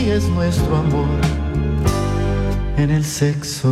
es nuestro amor en el sexo.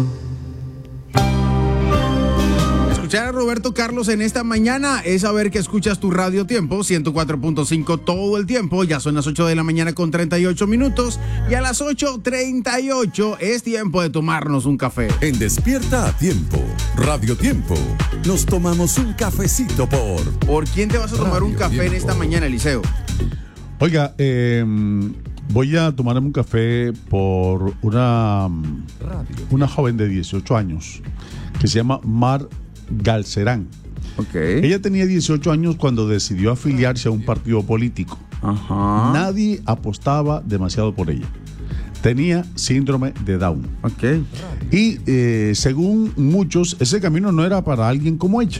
Escuchar a Roberto Carlos en esta mañana es saber que escuchas tu Radio Tiempo 104.5 todo el tiempo. Ya son las 8 de la mañana con 38 minutos y a las 8:38 es tiempo de tomarnos un café. En Despierta a Tiempo, Radio Tiempo, nos tomamos un cafecito ¿Por quién te vas a tomar un café en esta mañana, Eliseo? Oiga, voy a tomarme un café por una joven de 18 años que se llama Mar Galcerán. Okay. Ella tenía 18 años cuando decidió afiliarse a un partido político. Ajá. Nadie apostaba demasiado por ella. Tenía síndrome de Down. Okay. Y según muchos, ese camino no era para alguien como ella.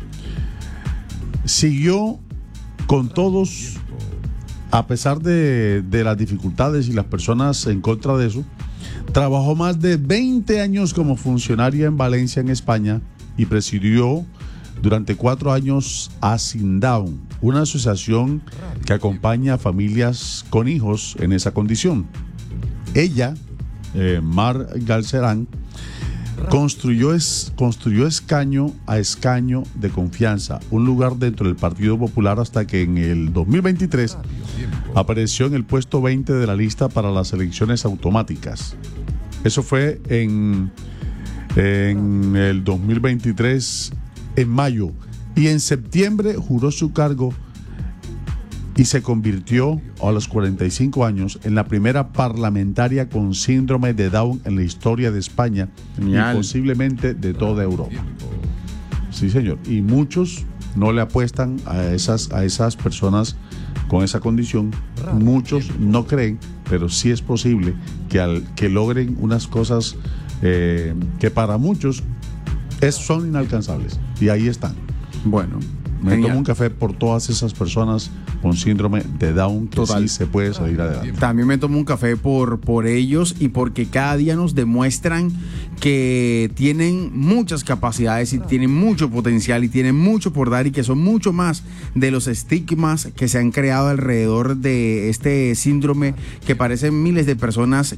Siguió con todos, a pesar de las dificultades y las personas en contra de eso. Trabajó más de 20 años como funcionaria en Valencia, en España, y presidió durante 4 años a Sin Down, una asociación que acompaña a familias con hijos en esa condición. Ella, Mar Galcerán, construyó escaño a escaño de confianza, un lugar dentro del Partido Popular, hasta que en el 2023 apareció en el puesto 20 de la lista para las elecciones automáticas. Eso fue en el 2023, en mayo, y en septiembre juró su cargo y se convirtió a los 45 años en la primera parlamentaria con síndrome de Down en la historia de España. Genial. Y posiblemente de toda Europa. Sí, señor. Y muchos no le apuestan a esas personas con esa condición. Muchos no creen, pero sí es posible que logren unas cosas que para muchos son inalcanzables. Y ahí están. Bueno, me tomo un café por todas esas personas con síndrome de Down, que total, sí se puede salir adelante. También me tomo un café por ellos y porque cada día nos demuestran que tienen muchas capacidades y tienen mucho potencial y tienen mucho por dar, y que son mucho más de los estigmas que se han creado alrededor de este síndrome que padecen miles de personas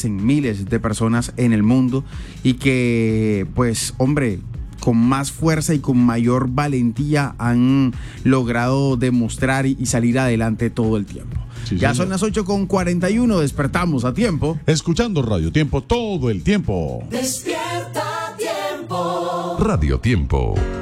en el mundo, y que, pues, hombre, con más fuerza y con mayor valentía han logrado demostrar y salir adelante todo el tiempo. Sí, ya son las 8:41, despertamos a tiempo. Escuchando Radio Tiempo todo el tiempo. Despierta a Tiempo. Radio Tiempo.